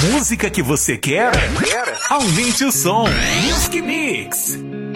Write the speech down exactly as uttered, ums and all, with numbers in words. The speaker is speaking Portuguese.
música que você quer? Aumente o som. Music Mix.